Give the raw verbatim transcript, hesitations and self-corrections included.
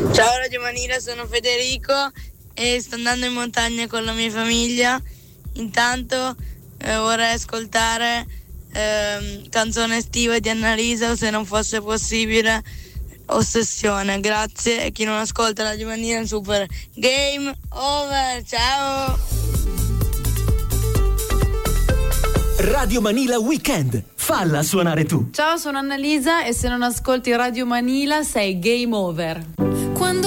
Ciao Radio Manila, sono Federico e sto andando in montagna con la mia famiglia. Intanto eh, vorrei ascoltare eh, Canzone estiva di Annalisa, o se non fosse possibile Ossessione. Grazie, e chi non ascolta Radio Manila è un super game over. Ciao. Radio Manila Weekend, falla suonare tu. Ciao, sono Annalisa e se non ascolti Radio Manila sei game over.